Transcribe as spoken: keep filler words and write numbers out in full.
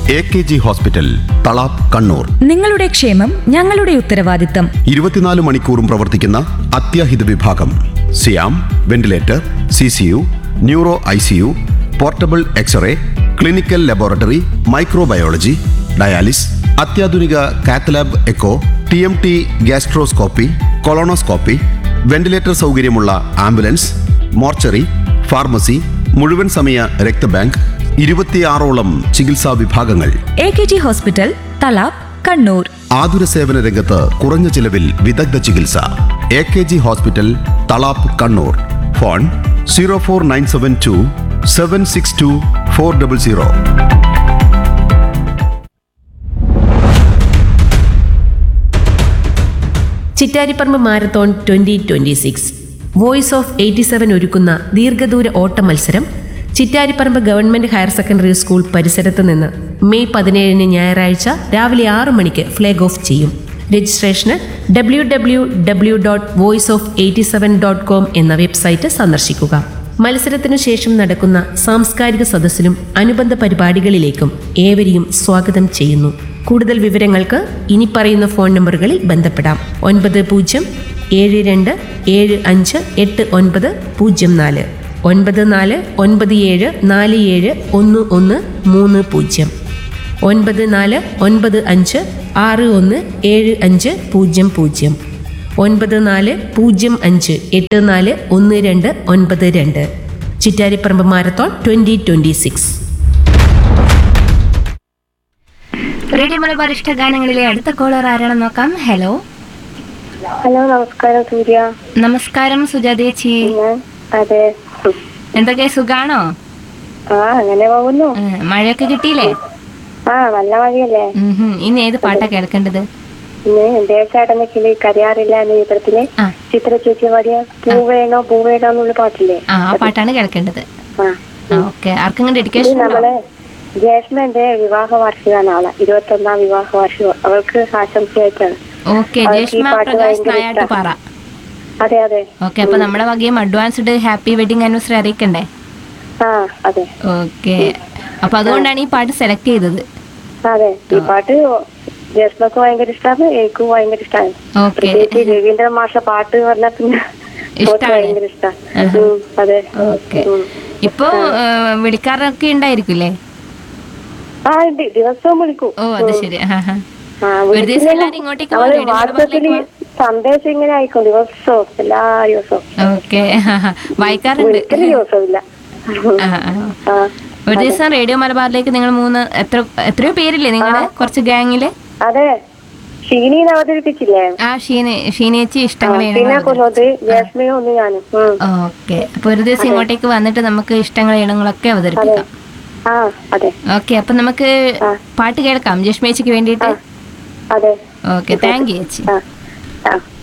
A K G hospital, Thalap, Kannur. നിങ്ങളുടെ ക്ഷേമം ഞങ്ങളുടെ ഉത്തരവാദിത്തം. ഇരുപത്തിനാല് മണിക്കൂറും പ്രവർത്തിക്കുന്ന അത്യാഹിത വിഭാഗം. സിയാം, ventilator, C C U, neuro I C U, portable x-ray, clinical laboratory, microbiology, dialysis, അത്യാധുനിക cath lab echo, T M T, gastroscopy, colonoscopy, ventilator സൗകര്യമുള്ള ആംബുലൻസ്, മോർച്ചറി, ഫാർമസി, മുഴുവൻ സമയ രക്തബാങ്ക്, ഇരുപത്തിയാറോളം ചികിത്സാ വിഭാഗങ്ങൾ. A K G hospital, Thalap, Kannur. ആതുര സേവന രംഗത്ത് കുറഞ്ഞ ചിലവിൽ വിദഗ്ധ ചികിത്സ. A K G hospital, Thalap, Kannur. Phone zero four nine seven to seven six to four double zero. Chittariparamba marathon twenty twenty six voice of eighty seven ഒരുക്കുന്ന ദീർഘദൂര ഓട്ട മത്സരം Chittariparamba government higher secondary school പരിസരത്ത് നിന്ന് മെയ് പതിനേഴിന് ഞായറാഴ്ച രാവിലെ ആറു മണിക്ക് ഫ്ലാഗ് ഓഫ് ചെയ്യും. Registration W W W dot voice of eighty seven dot com എന്ന വെബ്സൈറ്റ് സന്ദർശിക്കുക. മത്സരത്തിനു ശേഷം നടക്കുന്ന സാംസ്കാരിക സദസ്സിലും അനുബന്ധ പരിപാടികളിലേക്കും ഏവരെയും സ്വാഗതം ചെയ്യുന്നു. കൂടുതൽ വിവരങ്ങൾക്ക് ഇനി പറയുന്ന ഫോൺ നമ്പറുകളിൽ ബന്ധപ്പെടാം. ഒൻപത് പൂജ്യം ഏഴ് രണ്ട് ഏഴ് അഞ്ച് എട്ട് ഒൻപത് പൂജ്യം നാല്, ഒൻപത് നാല് ഒൻപത് ഏഴ് നാല് ഏഴ് ഒന്ന് ഒന്ന് മൂന്ന് പൂജ്യം, ഒൻപത് നാല് ഒൻപത് അഞ്ച് ആറ് ഒന്ന് ഏഴ് അഞ്ച് പൂജ്യം പൂജ്യം, ഒൻപത് നാല് പൂജ്യം അഞ്ച് എട്ട് നാല് ഒന്ന് രണ്ട് ഒൻപത് രണ്ട്. Chittariparamba marathon twenty twenty six. Radio Malabar ഇഷ്ട ഗാനങ്ങളിലെ അടുത്ത കോളർ ആരാണെന്ന് നോക്കാം. ഹലോ ഹലോ, നമസ്കാരം സൂര്യ. നമസ്കാരം സുജാതേച്ചി. അതെ, എന്തൊക്കെ സുഖാണോ? ആ അങ്ങനെ പോകുന്നു. മഴയൊക്കെ കിട്ടിയില്ലേ? ആ നല്ല മഴയല്ലേ. ഇന്ന് ഏത് പാട്ടാ കേൾക്കേണ്ടത്? ഇന്ന് ദേശാടന കിളി കരയാറില്ല എന്ന ചിത്രത്തിലെ ചിത്ര ചേച്ചി പാടിയ പൂവേണോ പൂവേണോ എന്നുള്ള പാട്ടില്ലേ, ആ പാട്ടാണ് കേൾക്കേണ്ടത്. ഓക്കെ, ആർക്കെങ്കിലും ഡെഡിക്കേഷൻ? നമ്മള് ജേഷ്മന്റെ വിവാഹ വാർഷികമാണ്, നാളെ ഇരുപത്തി ഒന്നാം വിവാഹ വാർഷികം. അവൾക്ക് ആശംസയായിട്ടാണ്. ഓക്കെ, ജേഷ്മ പ്രകാശ് നായാട്ടുപാറ. അതെ അതെ. ഓക്കെ, അപ്പൊ നമ്മുടെ വകയും അഡ്വാൻസ്ഡ് ഹാപ്പി വെഡിങ് ആനിവേഴ്സറി അറിയിക്കണ്ടേ? ആ അതെ. ഓക്കെ, അപ്പൊ അതുകൊണ്ടാണ് ഈ പാട്ട് സെലക്ട് ചെയ്തത്. അതെ, ഈ പാട്ട് ജേഷ്മക്ക് ഭയങ്കര ഇഷ്ടമാണ്, എനിക്കും ഭയങ്കര ഇഷ്ടമാണ്. പ്രത്യേകിച്ച് രവീന്ദ്ര മാഷ പാട്ട് പറഞ്ഞാൽ പിന്നെ ഭയങ്കര ഇഷ്ടമാണ്. അതെ. ഓക്കെ, ഇപ്പൊ വിളിക്കാറൊക്കെ ഉണ്ടായിരിക്കില്ലേ? ആ ഉണ്ട്, ദിവസവും വിളിക്കും. ഓ അത് ശരി. വാട്സാപ്പില് സന്ദേശം ഇങ്ങനെ ആയിക്കോ ദിവസവും, എല്ലാ ദിവസവും. ഓക്കെ, വായിക്കാറുണ്ട്. ദിവസമില്ല. ഒരു ദിവസം റേഡിയോ മലബാറിലേക്ക് നിങ്ങൾ മൂന്ന് എത്ര എത്രയോ പേരില്ലേ നിങ്ങള് കുറച്ച് ഗാങ്ങില്? അതെ, ഷീനീനെ അവതരിപ്പിച്ചില്ലേ? ആ ഷീന ഷീനേച്ചി ഇഷ്ടങ്ങളാണ്. ഓക്കെ, അപ്പൊ ഒരു ദിവസം ഇങ്ങോട്ടേക്ക് വന്നിട്ട് നമുക്ക് ഇഷ്ടങ്ങളെ ഇടങ്ങളൊക്കെ അവതരിപ്പിക്കാം. ഓക്കെ, അപ്പൊ നമുക്ക് പാട്ട് കേൾക്കാം ജഷ്മേച്ചിക്ക് വേണ്ടിയിട്ട്. ഓക്കെ, താങ്ക് യു ചേച്ചി.